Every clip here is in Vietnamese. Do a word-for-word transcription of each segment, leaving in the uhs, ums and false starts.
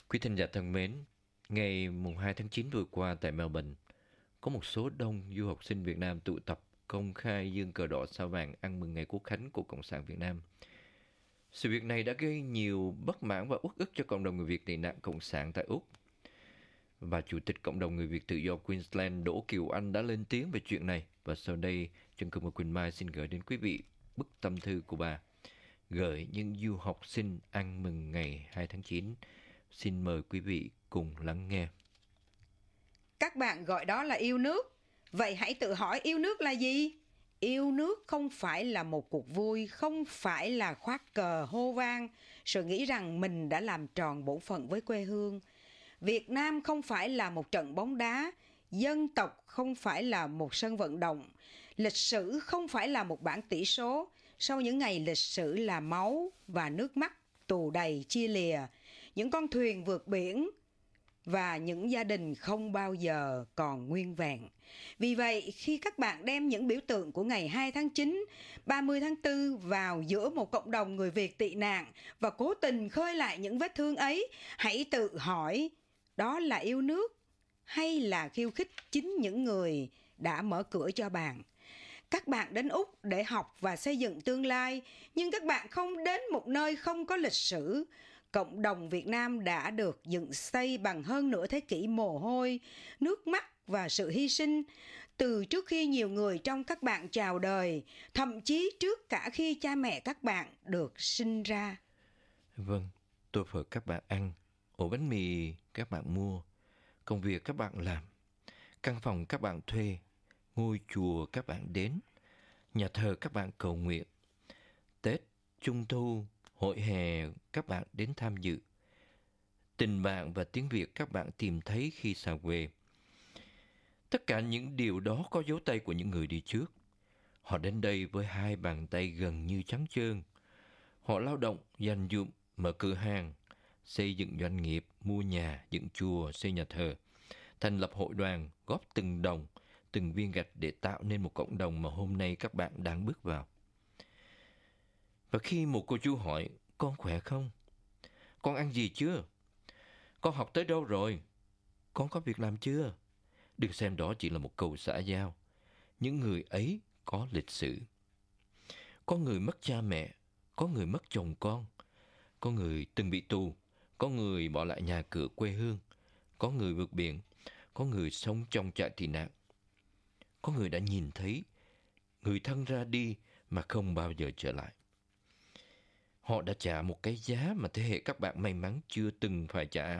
Quý thính giả thân mến, ngày mùng hai tháng chín vừa qua tại Melbourne, có một số đông du học sinh Việt Nam tụ tập công khai giương cờ đỏ sao vàng ăn mừng ngày Quốc khánh của Cộng sản Việt Nam. Sự việc này đã gây nhiều bất mãn và uất ức cho cộng đồng người Việt tị nạn Cộng sản tại Úc. Và Chủ tịch Cộng đồng người Việt tự do Queensland Đỗ Kiều Anh đã lên tiếng về chuyện này. Và sau đây, Trân Cương và Quỳnh Mai xin gửi đến quý vị bức tâm thư của bà, gửi những du học sinh ăn mừng ngày hai tháng chín. Xin mời quý vị cùng lắng nghe. Các bạn gọi đó là yêu nước. Vậy hãy tự hỏi yêu nước là gì? Yêu nước không phải là một cuộc vui, không phải là khoác cờ hô vang, rồi nghĩ rằng mình đã làm tròn bổn phận với quê hương. Việt Nam không phải là một trận bóng đá, dân tộc không phải là một sân vận động, lịch sử không phải là một bảng tỷ số. Sau những ngày lịch sử là máu và nước mắt, tù đầy chia lìa, những con thuyền vượt biển và những gia đình không bao giờ còn nguyên vẹn. Vì vậy, khi các bạn đem những biểu tượng của ngày hai tháng chín, ba mươi tháng tư vào giữa một cộng đồng người Việt tị nạn và cố tình khơi lại những vết thương ấy, hãy tự hỏi, đó là yêu nước hay là khiêu khích chính những người đã mở cửa cho bạn? Các bạn đến Úc để học và xây dựng tương lai, nhưng các bạn không đến một nơi không có lịch sử. Cộng đồng Việt Nam đã được dựng xây bằng hơn nửa thế kỷ mồ hôi, nước mắt và sự hy sinh, từ trước khi nhiều người trong các bạn chào đời, thậm chí trước cả khi cha mẹ các bạn được sinh ra. Vâng, tô phở các bạn ăn, ổ bánh mì các bạn mua, công việc các bạn làm, căn phòng các bạn thuê, ngôi chùa các bạn đến, nhà thờ các bạn cầu nguyện, Tết, Trung thu, hội hè các bạn đến tham dự, tình bạn và tiếng Việt các bạn tìm thấy khi xa quê. Tất cả những điều đó có dấu tay của những người đi trước. Họ đến đây với hai bàn tay gần như trắng trơn. Họ lao động, dành dụm, mở cửa hàng, xây dựng doanh nghiệp, mua nhà, dựng chùa, xây nhà thờ, thành lập hội đoàn, góp từng đồng, từng viên gạch để tạo nên một cộng đồng mà hôm nay các bạn đang bước vào. Và khi một cô chú hỏi, con khỏe không? Con ăn gì chưa? Con học tới đâu rồi? Con có việc làm chưa? Đừng xem đó chỉ là một câu xã giao. Những người ấy có lịch sử. Có người mất cha mẹ, có người mất chồng con, có người từng bị tù, có người bỏ lại nhà cửa quê hương, có người vượt biển, có người sống trong trại tị nạn. Có người đã nhìn thấy người thân ra đi mà không bao giờ trở lại. Họ đã trả một cái giá mà thế hệ các bạn may mắn chưa từng phải trả.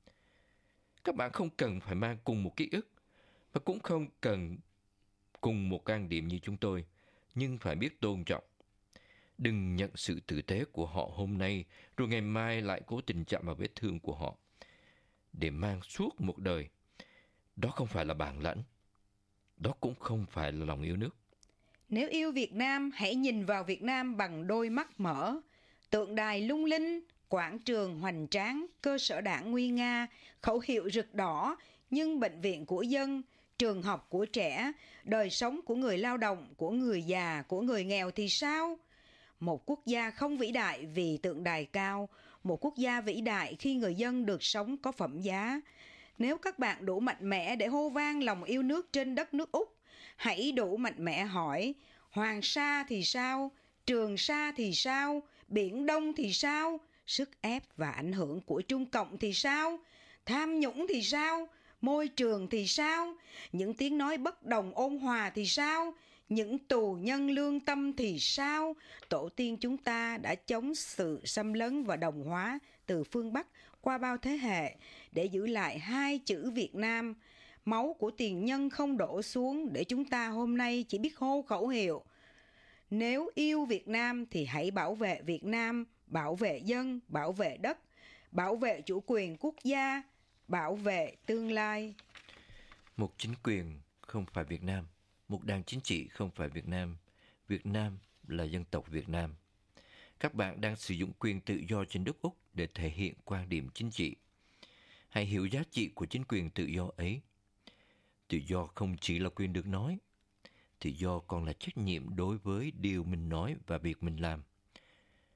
Các bạn không cần phải mang cùng một ký ức và cũng không cần cùng một quan điểm như chúng tôi, nhưng phải biết tôn trọng. Đừng nhận sự tử tế của họ hôm nay rồi ngày mai lại cố tình chạm vào vết thương của họ để mang suốt một đời. Đó không phải là bản lãnh. Đó cũng không phải là lòng yêu nước. Nếu yêu Việt Nam, hãy nhìn vào Việt Nam bằng đôi mắt mở. Tượng đài lung linh, quảng trường hoành tráng, cơ sở đảng nguy nga, khẩu hiệu rực đỏ, nhưng bệnh viện của dân, trường học của trẻ, đời sống của người lao động, của người già, của người nghèo thì sao? Một quốc gia không vĩ đại vì tượng đài cao, một quốc gia vĩ đại khi người dân được sống có phẩm giá. Nếu các bạn đủ mạnh mẽ để hô vang lòng yêu nước trên đất nước Úc, hãy đủ mạnh mẽ hỏi, Hoàng Sa thì sao? Trường Sa thì sao? Biển Đông thì sao? Sức ép và ảnh hưởng của Trung Cộng thì sao? Tham nhũng thì sao? Môi trường thì sao? Những tiếng nói bất đồng ôn hòa thì sao? Những tù nhân lương tâm thì sao? Tổ tiên chúng ta đã chống sự xâm lấn và đồng hóa từ phương Bắc qua bao thế hệ để giữ lại hai chữ Việt Nam. Máu của tiền nhân không đổ xuống để chúng ta hôm nay chỉ biết hô khẩu hiệu. Nếu yêu Việt Nam thì hãy bảo vệ Việt Nam, bảo vệ dân, bảo vệ đất, bảo vệ chủ quyền quốc gia, bảo vệ tương lai. Một chính quyền không phải Việt Nam, một đảng chính trị không phải Việt Nam. Việt Nam là dân tộc Việt Nam. Các bạn đang sử dụng quyền tự do trên đất Úc để thể hiện quan điểm chính trị. Hãy hiểu giá trị của chính quyền tự do ấy. Tự do không chỉ là quyền được nói. Tự do còn là trách nhiệm đối với điều mình nói và việc mình làm.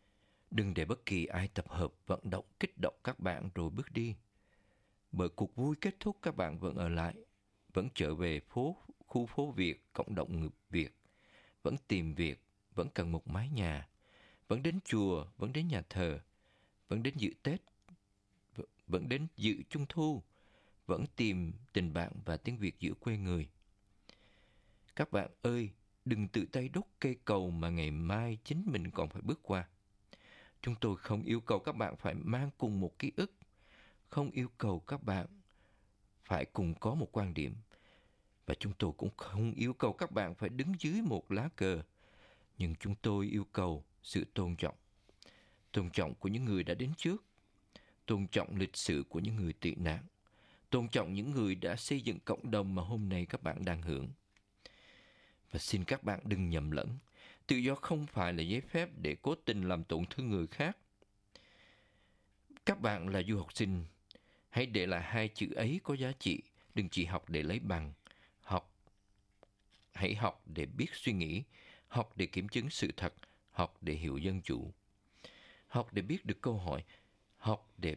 Đừng để bất kỳ ai tập hợp, vận động, kích động các bạn rồi bước đi. Bởi cuộc vui kết thúc, các bạn vẫn ở lại, vẫn trở về phố, khu phố Việt, cộng đồng người Việt, vẫn tìm việc, vẫn cần một mái nhà, vẫn đến chùa, vẫn đến nhà thờ, vẫn đến dự Tết, vẫn đến dự Trung thu, vẫn tìm tình bạn và tiếng Việt giữa quê người. Các bạn ơi, đừng tự tay đốt cây cầu mà ngày mai chính mình còn phải bước qua. Chúng tôi không yêu cầu các bạn phải mang cùng một ký ức, không yêu cầu các bạn phải cùng có một quan điểm, và chúng tôi cũng không yêu cầu các bạn phải đứng dưới một lá cờ. Nhưng chúng tôi yêu cầu sự tôn trọng. Tôn trọng của những người đã đến trước, tôn trọng lịch sử của những người tị nạn, tôn trọng những người đã xây dựng cộng đồng mà hôm nay các bạn đang hưởng. Và xin các bạn đừng nhầm lẫn, tự do không phải là giấy phép để cố tình làm tổn thương người khác. Các bạn là du học sinh, hãy để lại hai chữ ấy có giá trị, đừng chỉ học để lấy bằng. Học, hãy học để biết suy nghĩ, học để kiểm chứng sự thật, học để hiểu dân chủ, học để biết được câu hỏi, học để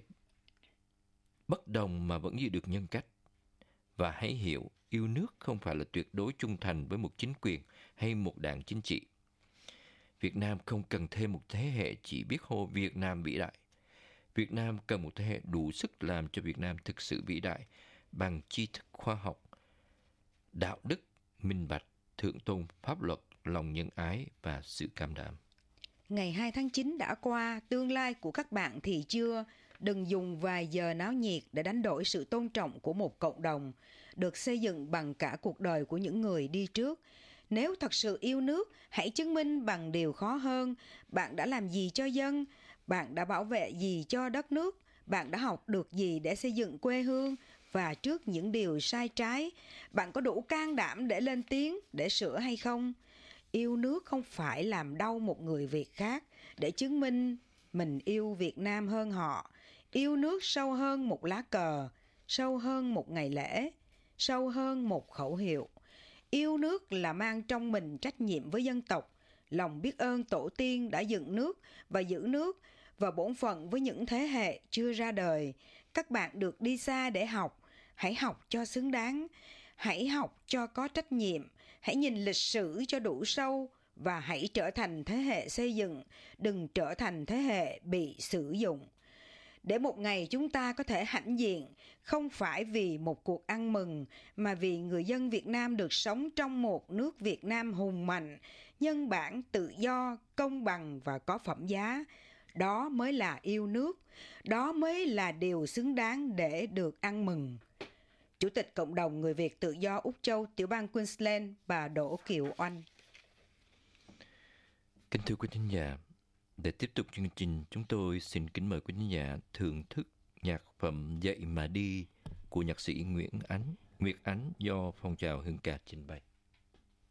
bất đồng mà vẫn giữ được nhân cách. Và hãy hiểu, yêu nước không phải là tuyệt đối trung thành với một chính quyền hay một đảng chính trị. Việt Nam không cần thêm một thế hệ chỉ biết hô Việt Nam vĩ đại. Việt Nam cần một thế hệ đủ sức làm cho Việt Nam thực sự vĩ đại bằng tri thức khoa học, đạo đức, minh bạch, thượng tôn pháp luật, lòng nhân ái và sự cam đảm. Ngày hai tháng chín đã qua, tương lai của các bạn thì chưa. Đừng dùng vài giờ náo nhiệt để đánh đổi sự tôn trọng của một cộng đồng, được xây dựng bằng cả cuộc đời của những người đi trước. Nếu thật sự yêu nước, hãy chứng minh bằng điều khó hơn. Bạn đã làm gì cho dân? Bạn đã bảo vệ gì cho đất nước? Bạn đã học được gì để xây dựng quê hương? Và trước những điều sai trái, bạn có đủ can đảm để lên tiếng, để sửa hay không? Yêu nước không phải làm đau một người Việt khác để chứng minh mình yêu Việt Nam hơn họ. Yêu nước sâu hơn một lá cờ, sâu hơn một ngày lễ, sâu hơn một khẩu hiệu. Yêu nước là mang trong mình trách nhiệm với dân tộc, lòng biết ơn tổ tiên đã dựng nước và giữ nước, và bổn phận với những thế hệ chưa ra đời. Các bạn được đi xa để học, hãy học cho xứng đáng, hãy học cho có trách nhiệm, hãy nhìn lịch sử cho đủ sâu, và hãy trở thành thế hệ xây dựng, đừng trở thành thế hệ bị sử dụng. Để một ngày chúng ta có thể hãnh diện, không phải vì một cuộc ăn mừng, mà vì người dân Việt Nam được sống trong một nước Việt Nam hùng mạnh, nhân bản, tự do, công bằng và có phẩm giá. Đó mới là yêu nước, đó mới là điều xứng đáng để được ăn mừng. Chủ tịch Cộng đồng Người Việt Tự do Úc Châu, tiểu bang Queensland, bà Đỗ Kiều Oanh. Kính thưa quý thính giả, để tiếp tục chương trình, chúng tôi xin kính mời quý thính giả thưởng thức nhạc phẩm Dậy Mà Đi của nhạc sĩ Nguyễn Ánh, Nguyệt Ánh do phong trào Hương Ca trình bày.